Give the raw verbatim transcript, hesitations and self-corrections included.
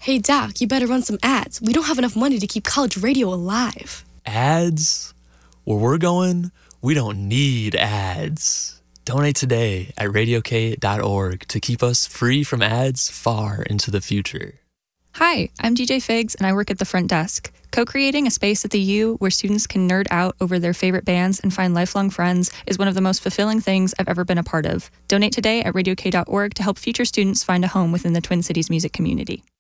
Hey, Doc, you better run some ads. We don't have enough money to keep college radio alive. Ads? Where we're going, we don't need ads. Donate today at radio k dot org to keep us free from ads far into the future. Hi, I'm D J Figs, and I work at the front desk. Co-creating a space at the U where students can nerd out over their favorite bands and find lifelong friends is one of the most fulfilling things I've ever been a part of. Donate today at radio k dot org to help future students find a home within the Twin Cities music community.